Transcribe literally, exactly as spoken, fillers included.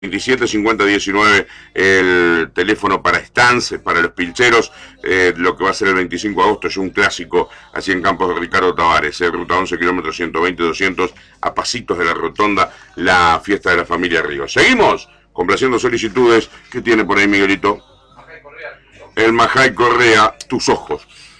veintisiete cincuenta diecinueve, el teléfono para estancias, para los pilcheros, eh, lo que va a ser el veinticinco de agosto, es un clásico, así en Campos de Ricardo Tavares, eh, ruta once kilómetros, ciento veinte doscientos, a pasitos de la rotonda, la fiesta de la familia Ríos. Seguimos complaciendo solicitudes. ¿Qué tiene por ahí, Miguelito? El Majay Correa, tus ojos.